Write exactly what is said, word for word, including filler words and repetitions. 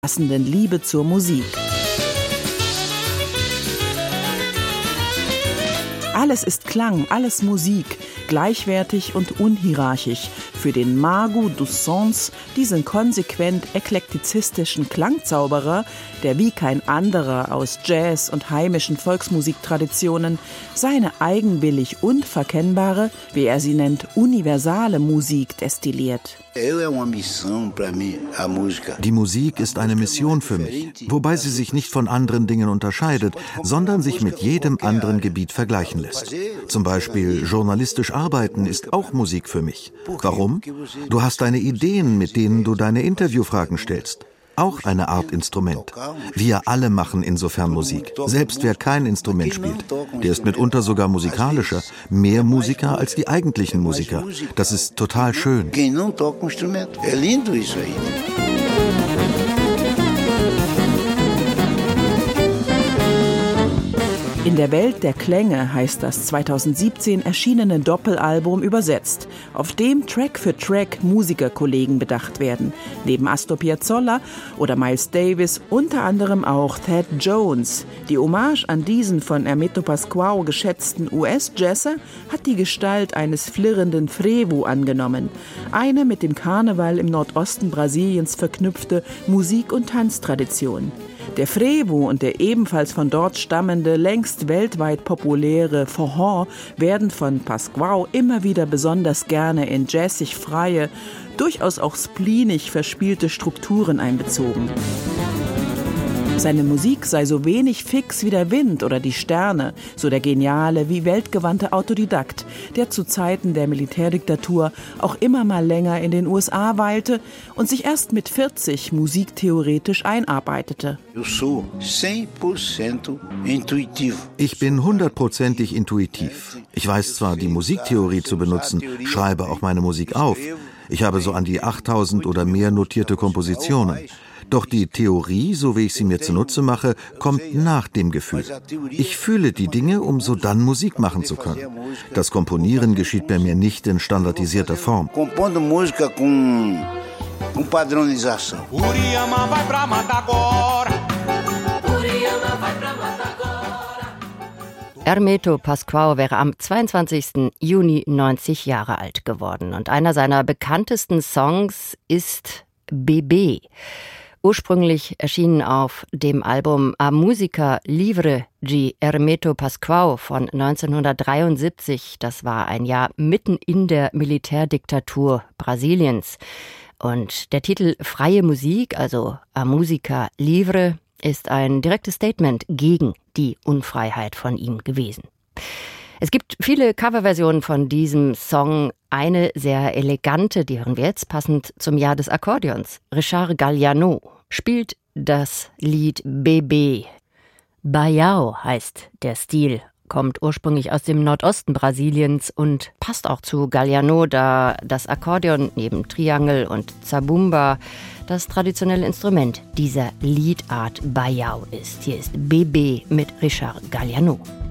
passenden Liebe zur Musik. Alles ist Klang, alles Musik, gleichwertig und unhierarchisch. Für den Mago dos Sons, diesen konsequent eklektizistischen Klangzauberer, der wie kein anderer aus Jazz und heimischen Volksmusiktraditionen seine eigenwillig unverkennbare, wie er sie nennt, universale Musik destilliert. Die Musik ist eine Mission für mich, wobei sie sich nicht von anderen Dingen unterscheidet, sondern sich mit jedem anderen Gebiet vergleichen lässt. Zum Beispiel journalistisch arbeiten ist auch Musik für mich. Warum? Du hast deine Ideen, mit denen du deine Interviewfragen stellst. Auch eine Art Instrument. Wir alle machen insofern Musik. Selbst wer kein Instrument spielt. Der ist mitunter sogar musikalischer. Mehr Musiker als die eigentlichen Musiker. Das ist total schön. In der Welt der Klänge heißt das zweitausendsiebzehn erschienene Doppelalbum übersetzt, auf dem Track für Track Musikerkollegen bedacht werden. Neben Astor Piazzolla oder Miles Davis unter anderem auch Thad Jones. Die Hommage an diesen von Hermeto Pascoal geschätzten U S-Jazzer hat die Gestalt eines flirrenden Frevo angenommen. Eine mit dem Karneval im Nordosten Brasiliens verknüpfte Musik- und Tanztradition. Der Frevo und der ebenfalls von dort stammende, längst weltweit populäre Forró werden von Pascoal immer wieder besonders gerne in jazzig freie, durchaus auch spleenig verspielte Strukturen einbezogen. Seine Musik sei so wenig fix wie der Wind oder die Sterne, so der geniale wie weltgewandte Autodidakt, der zu Zeiten der Militärdiktatur auch immer mal länger in den U S A weilte und sich erst mit vierzig musiktheoretisch einarbeitete. Ich bin hundertprozentig intuitiv. Ich weiß zwar, die Musiktheorie zu benutzen, schreibe auch meine Musik auf. Ich habe so an die achttausend oder mehr notierte Kompositionen. Doch die Theorie, so wie ich sie mir zunutze mache, kommt nach dem Gefühl. Ich fühle die Dinge, um so dann Musik machen zu können. Das Komponieren geschieht bei mir nicht in standardisierter Form. Hermeto Pascoal wäre am zweiundzwanzigsten Juni neunzig Jahre alt geworden. Und einer seiner bekanntesten Songs ist Bébé. Ursprünglich erschienen auf dem Album A Música Livre de Hermeto Pascoal von neunzehnhundertdreiundsiebzig. Das war ein Jahr mitten in der Militärdiktatur Brasiliens. Und der Titel Freie Musik, also A Música Livre, ist ein direktes Statement gegen die Unfreiheit von ihm gewesen. Es gibt viele Coverversionen von diesem Song. Eine sehr elegante, die hören wir jetzt, passend zum Jahr des Akkordeons. Richard Galliano spielt das Lied Bébé. Baião heißt der Stil, kommt ursprünglich aus dem Nordosten Brasiliens und passt auch zu Galliano, da das Akkordeon neben Triangel und Zabumba das traditionelle Instrument dieser Liedart Baião ist. Hier ist Bébé mit Richard Galliano.